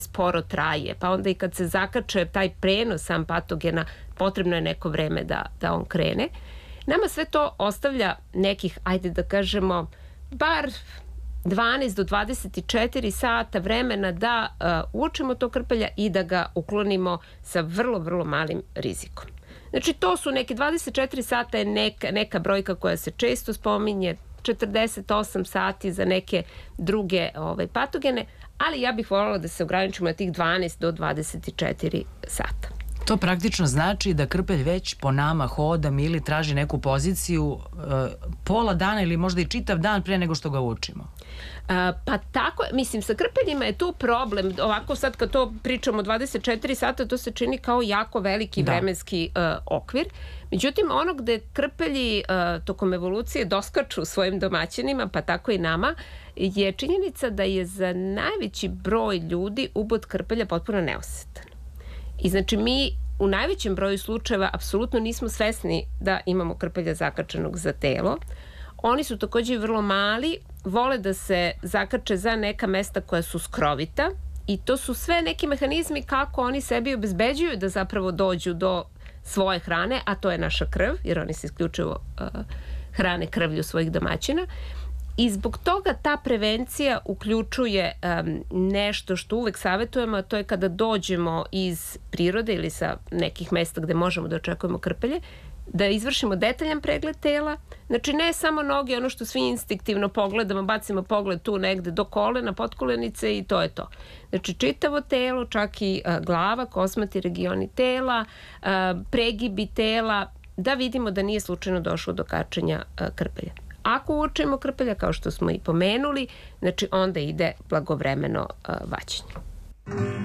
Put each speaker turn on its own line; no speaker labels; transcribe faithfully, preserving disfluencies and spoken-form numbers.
sporo traje, pa onda i kad se zakače taj prenos sam patogena, potrebno je neko vreme da, da on krene. Nama sve to ostavlja nekih, ajde da kažemo, bar dvanaest do dvadeset četiri sata vremena da uh, učimo to krpelja i da ga uklonimo sa vrlo, vrlo malim rizikom. Znači, to su neke dvadeset četiri sata je neka, neka brojka koja se često spominje, četrdeset osam sati za neke druge ovaj, patogene, ali ja bih voljela da se ograničimo na tih dvanaest do dvadeset četiri sata.
To praktično znači da krpelj već po nama hoda ili traži neku poziciju e, pola dana ili možda i čitav dan pre nego što ga učimo.
A, pa tako, mislim, sa krpeljima je tu problem. Ovako sad kad to pričamo dvadeset četiri sata, to se čini kao jako veliki da. vremenski uh, okvir. Međutim, ono gde krpelji uh, tokom evolucije doskaču svojim domaćinima, pa tako i nama, je činjenica da je za najveći broj ljudi ubod krpelja potpuno neosetan. I znači mi u najvećem broju slučajeva apsolutno nismo svesni da imamo krpelja zakačenog za telo. Oni su takođe vrlo mali, vole da se zakače za neka mesta koja su skrovita i to su sve neki mehanizmi kako oni sebi obezbeđuju da zapravo dođu do svoje hrane, a to je naša krv, jer oni se isključivo uh, hrane krvlju svojih domaćina. I zbog toga ta prevencija uključuje um, nešto što uvek savjetujemo, a to je kada dođemo iz prirode ili sa nekih mesta gde možemo da očekujemo krpelje, da izvršimo detaljan pregled tela. Znači, ne samo noge, ono što svi instinktivno pogledamo, bacimo pogled tu negde do kolena, potkolenice i to je to. Znači, čitavo telo, čak i a, glava, kosmati regioni tela, a, pregibi tela, da vidimo da nije slučajno došlo do kačenja a, krpelja. Ako učimo krpelja, kao što smo i pomenuli, znači onda ide blagovremeno a, vađenje.